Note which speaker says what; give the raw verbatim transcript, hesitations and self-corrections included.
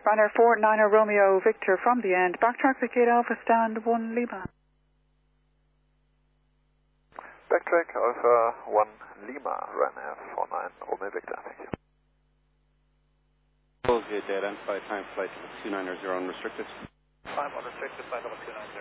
Speaker 1: Runner four niner Romeo Victor from the end. Backtrack Vic eight Alpha stand one Lima.
Speaker 2: Backtrack Alpha one Lima, runner four nine Romeo Victor. Thank you.
Speaker 3: Good data, identify time flight two nine zero unrestricted.
Speaker 4: Time unrestricted, flight level two nine zero.